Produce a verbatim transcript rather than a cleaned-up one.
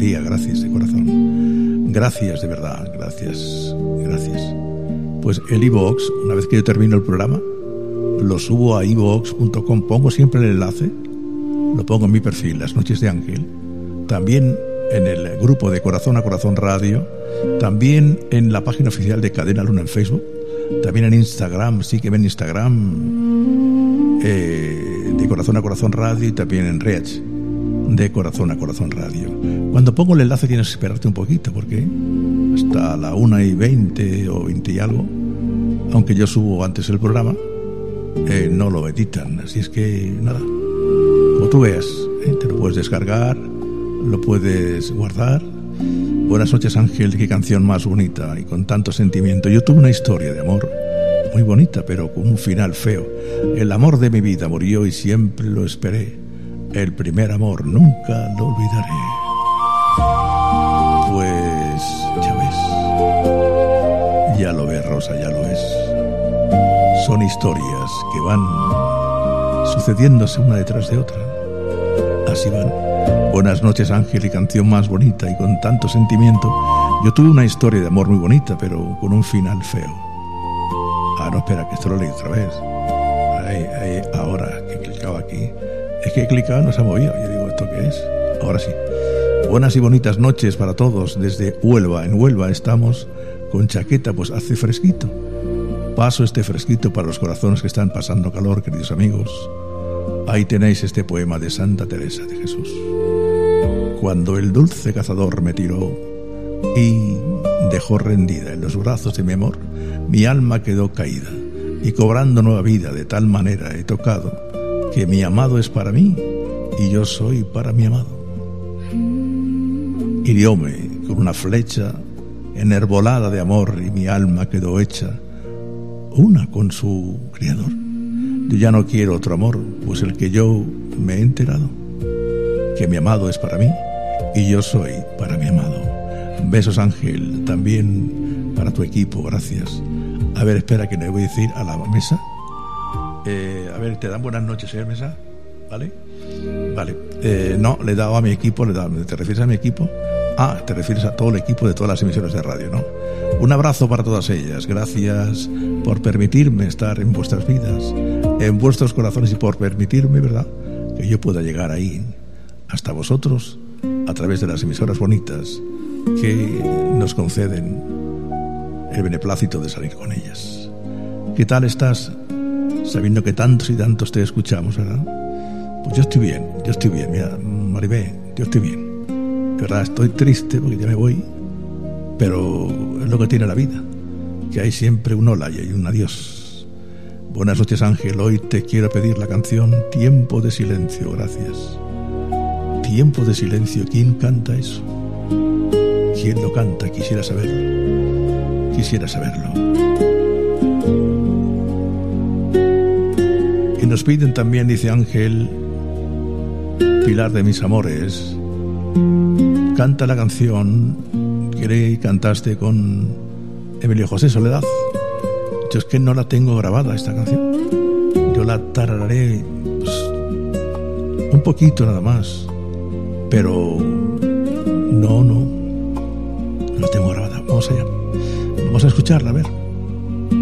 María, gracias de corazón. Gracias, de verdad, gracias, gracias. Pues el iVoox, una vez que yo termino el programa, lo subo a iVoox punto com, pongo siempre el enlace, lo pongo en mi perfil, Las Noches de Ángel, también en el grupo de Corazón a Corazón Radio, también en la página oficial de Cadena Luna en Facebook, también en Instagram, sí que ven Instagram eh, de Corazón a Corazón Radio, y también en Reach de Corazón a Corazón Radio. Cuando pongo el enlace tienes que esperarte un poquito, porque hasta la una y veinte o veinte y algo, aunque yo subo antes el programa, eh, no lo editan, así es que nada, como tú veas, eh, te lo puedes descargar, lo puedes guardar. Buenas noches, Ángel, qué canción más bonita y con tanto sentimiento. Yo tuve una historia de amor muy bonita, pero con un final feo. El amor de mi vida murió y siempre lo esperé. El primer amor nunca lo olvidaré. Pues ya ves, ya lo ves, Rosa, ya lo ves. Son historias que van sucediéndose una detrás de otra. Así van. Buenas noches, Ángel, y canción más bonita y con tanto sentimiento. Yo tuve una historia de amor muy bonita, pero con un final feo. Ah, no, espera, que esto lo leí otra vez. Ahí, ahí, ahora que he clicado aquí. Es que he clicado y no se ha movido. Yo digo, ¿esto qué es? Ahora sí. Buenas y bonitas noches para todos desde Huelva. En Huelva estamos con chaqueta, pues hace fresquito. Paso este fresquito para los corazones que están pasando calor, queridos amigos. Ahí tenéis este poema de Santa Teresa de Jesús. Cuando el dulce cazador me tiró y dejó rendida en los brazos de mi amor, mi alma quedó caída y cobrando nueva vida, de tal manera he tocado que mi amado es para mí y yo soy para mi amado. Hirióme con una flecha enervolada de amor y mi alma quedó hecha una con su Criador. Yo ya no quiero otro amor, pues el que yo me he enterado, que mi amado es para mí y yo soy para mi amado. Besos, Ángel, también para tu equipo, gracias. A ver, espera, que le voy a decir a la mesa. Eh, a ver, ¿te dan buenas noches, señor Mesa? ¿Vale? Vale. Eh, no, le he dado a mi equipo, le he dado, ¿te refieres a mi equipo? Ah, te refieres a todo el equipo de todas las emisoras de radio, ¿no? Un abrazo para todas ellas. Gracias por permitirme estar en vuestras vidas, en vuestros corazones, y por permitirme, ¿verdad?, que yo pueda llegar ahí hasta vosotros a través de las emisoras bonitas que nos conceden el beneplácito de salir con ellas. ¿Qué tal estás? Sabiendo que tantos y tantos te escuchamos, ¿verdad? Pues yo estoy bien, yo estoy bien. Mira, Maribé, yo estoy bien. De verdad, estoy triste porque ya me voy, pero es lo que tiene la vida, que hay siempre un hola y hay un adiós. Buenas noches, Ángel. Hoy te quiero pedir la canción Tiempo de Silencio. Gracias. Tiempo de Silencio. ¿Quién canta eso? ¿Quién lo canta? Quisiera saberlo. Quisiera saberlo. Y nos piden también, dice Ángel, Pilar de mis amores, canta la canción que cantaste con Emilio José Soledad. Yo es que no la tengo grabada, esta canción. Yo la tararé, pues, un poquito nada más, pero no, no, no la tengo grabada. Vamos allá, vamos a escucharla, a ver.